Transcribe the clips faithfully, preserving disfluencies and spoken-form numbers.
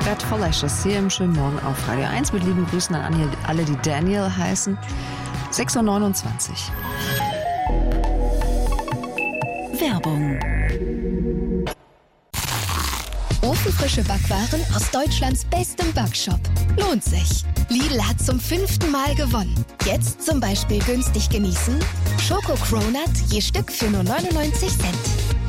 Red for Lashes hier im schönen Morgen auf Radio eins. Mit lieben Grüßen an alle, die Daniel heißen. sechs Uhr neunundzwanzig. Werbung. Ofenfrische Backwaren aus Deutschlands bestem Backshop. Lohnt sich. Lidl hat zum fünften Mal gewonnen. Jetzt zum Beispiel günstig genießen. Schoko Cronut je Stück für nur neunundneunzig Cent.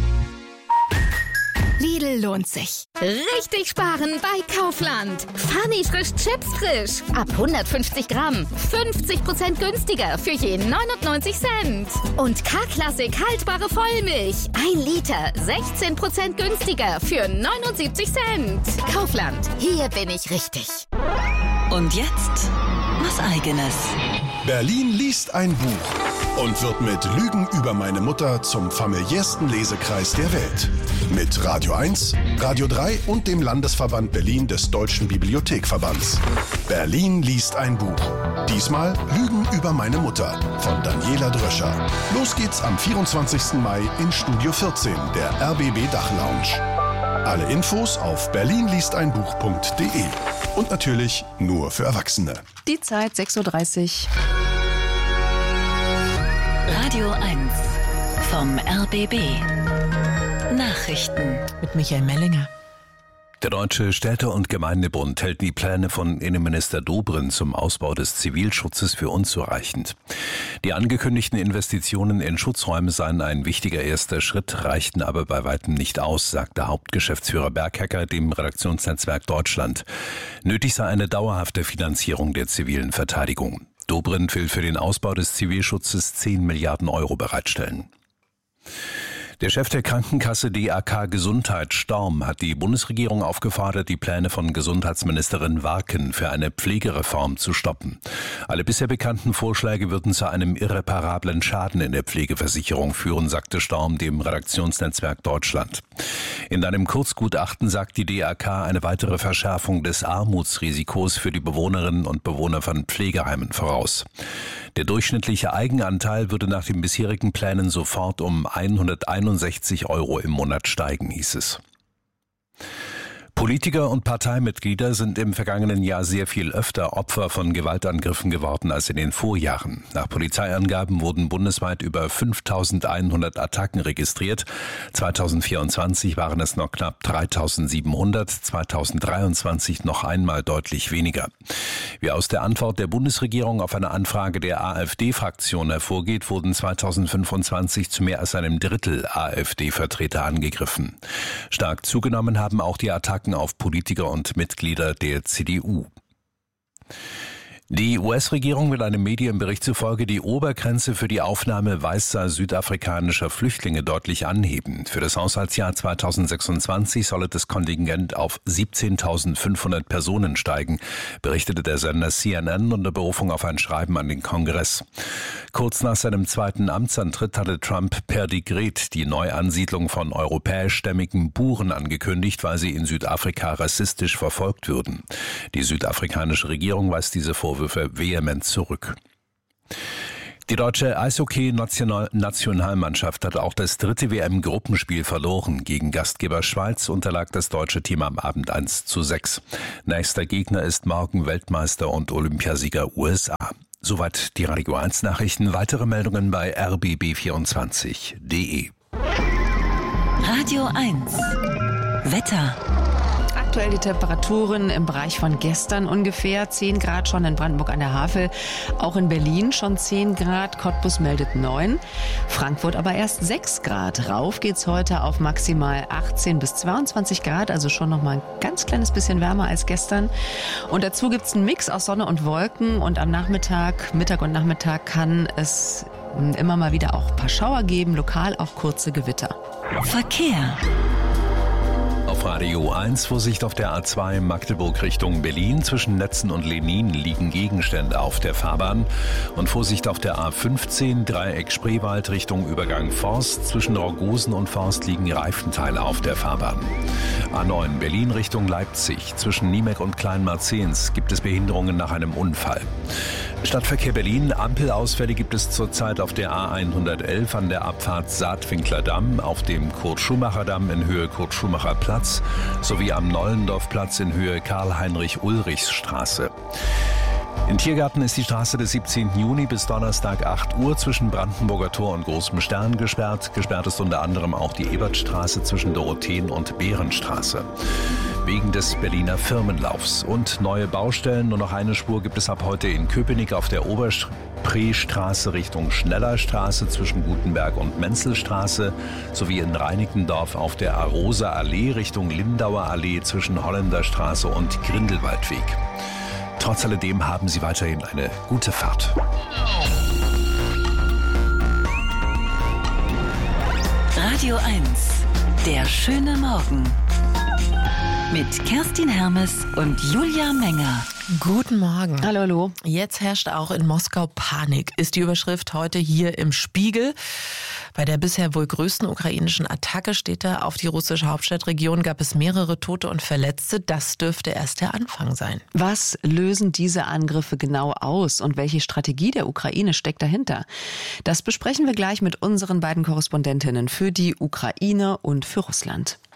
Lidl lohnt sich. Richtig sparen bei Kaufland. Funny frisch Chips frisch. Ab hundertfünfzig Gramm. fünfzig Prozent günstiger für je neunundneunzig Cent. Und K-Klassik haltbare Vollmilch. ein Liter. sechzehn Prozent günstiger für neunundsiebzig Cent. Kaufland. Hier bin ich richtig. Und jetzt was Eigenes. Berlin liest ein Buch und wird mit Lügen über meine Mutter zum familiärsten Lesekreis der Welt. Mit Radio eins, Radio drei und dem Landesverband Berlin des Deutschen Bibliothekverbands. Berlin liest ein Buch. Diesmal Lügen über meine Mutter von Daniela Dröscher. Los geht's am vierundzwanzigsten Mai in Studio vierzehn der R B B Dachlounge. Alle Infos auf berlinliesteinbuch punkt de und natürlich nur für Erwachsene. Die Zeit sechs Uhr dreißig. Radio eins vom R B B. Nachrichten Mit Michael Mellinger. Der Deutsche Städte- und Gemeindebund hält die Pläne von Innenminister Dobrindt zum Ausbau des Zivilschutzes für unzureichend. Die angekündigten Investitionen in Schutzräume seien ein wichtiger erster Schritt, reichten aber bei weitem nicht aus, sagte Hauptgeschäftsführer Berghecker dem Redaktionsnetzwerk Deutschland. Nötig sei eine dauerhafte Finanzierung der zivilen Verteidigung. Dobrindt will für den Ausbau des Zivilschutzes zehn Milliarden Euro bereitstellen. Der Chef der Krankenkasse D A K Gesundheit, Storm, hat die Bundesregierung aufgefordert, die Pläne von Gesundheitsministerin Warken für eine Pflegereform zu stoppen. Alle bisher bekannten Vorschläge würden zu einem irreparablen Schaden in der Pflegeversicherung führen, sagte Storm dem Redaktionsnetzwerk Deutschland. In einem Kurzgutachten sagt die D A K eine weitere Verschärfung des Armutsrisikos für die Bewohnerinnen und Bewohner von Pflegeheimen voraus. Der durchschnittliche Eigenanteil würde nach den bisherigen Plänen sofort um hunderteinundsechzig Euro im Monat steigen, hieß es. Politiker und Parteimitglieder sind im vergangenen Jahr sehr viel öfter Opfer von Gewaltangriffen geworden als in den Vorjahren. Nach Polizeiangaben wurden bundesweit über fünftausendeinhundert Attacken registriert. zweitausendvierundzwanzig waren es noch knapp dreitausendsiebenhundert, zweitausenddreiundzwanzig noch einmal deutlich weniger. Wie aus der Antwort der Bundesregierung auf eine Anfrage der AfD-Fraktion hervorgeht, wurden zweitausendfünfundzwanzig zu mehr als einem Drittel AfD-Vertreter angegriffen. Stark zugenommen haben auch die Attacken auf Politiker und Mitglieder der C D U. Die U S-Regierung will einem Medienbericht zufolge die Obergrenze für die Aufnahme weißer südafrikanischer Flüchtlinge deutlich anheben. Für das Haushaltsjahr zweitausendsechsundzwanzig solle das Kontingent auf siebzehntausendfünfhundert Personen steigen, berichtete der Sender C N N unter Berufung auf ein Schreiben an den Kongress. Kurz nach seinem zweiten Amtsantritt hatte Trump per Dekret die Neuansiedlung von europäischstämmigen Buren angekündigt, weil sie in Südafrika rassistisch verfolgt würden. Die südafrikanische Regierung weist diese Vorwürfe vehement zurück. Die deutsche Eishockey-Nationalmannschaft hat auch das dritte W M-Gruppenspiel verloren. Gegen Gastgeber Schweiz unterlag das deutsche Team am Abend eins zu sechs. Nächster Gegner ist morgen Weltmeister und Olympiasieger U S A. Soweit die Radio eins Nachrichten. Weitere Meldungen bei r b b vierundzwanzig punkt de. Radio eins Wetter. Aktuell die Temperaturen im Bereich von gestern ungefähr. zehn Grad schon in Brandenburg an der Havel. Auch in Berlin schon zehn Grad. Cottbus meldet neun. Frankfurt aber erst sechs Grad. Rauf geht's heute auf maximal achtzehn bis zweiundzwanzig Grad. Also schon noch mal ein ganz kleines bisschen wärmer als gestern. Und dazu gibt's einen Mix aus Sonne und Wolken. Und am Nachmittag, Mittag und Nachmittag kann es immer mal wieder auch ein paar Schauer geben. Lokal auch kurze Gewitter. Verkehr. Auf Radio eins, Vorsicht auf der A zwei Magdeburg Richtung Berlin. Zwischen Netzen und Lenin liegen Gegenstände auf der Fahrbahn. Und Vorsicht auf der A fünfzehn Dreieck Spreewald Richtung Übergang Forst. Zwischen Rogosen und Forst liegen Reifenteile auf der Fahrbahn. A neun Berlin Richtung Leipzig. Zwischen Niemek und Kleinmarzens gibt es Behinderungen nach einem Unfall. Stadtverkehr Berlin. Ampelausfälle gibt es zurzeit auf der A hundertelf an der Abfahrt Saatwinkler Damm, auf dem Kurt-Schumacher-Damm in Höhe Kurt-Schumacher-Platz sowie am Nollendorfplatz in Höhe Karl-Heinrich-Ulrichs-Straße. In Tiergarten ist die Straße des siebzehnten Juni bis Donnerstag acht Uhr zwischen Brandenburger Tor und Großem Stern gesperrt. Gesperrt ist unter anderem auch die Ebertstraße zwischen Dorotheen- und Behrenstraße. Wegen des Berliner Firmenlaufs und neue Baustellen. Nur noch eine Spur gibt es ab heute in Köpenick auf der Oberpreestraße Richtung Schnellerstraße zwischen Gutenberg und Menzelstraße sowie in Reinickendorf auf der Arosa Allee Richtung Lindauer Allee zwischen Holländerstraße und Grindelwaldweg. Trotz alledem haben Sie weiterhin eine gute Fahrt. Radio eins, der schöne Morgen. Mit Kerstin Hermes und Julia Menger. Guten Morgen. Hallo, hallo. Jetzt herrscht auch in Moskau Panik, ist die Überschrift heute hier im Spiegel. Bei der bisher wohl größten ukrainischen Attacke, steht da, auf die russische Hauptstadtregion gab es mehrere Tote und Verletzte. Das dürfte erst der Anfang sein. Was lösen diese Angriffe genau aus und welche Strategie der Ukraine steckt dahinter? Das besprechen wir gleich mit unseren beiden Korrespondentinnen für die Ukraine und für Russland.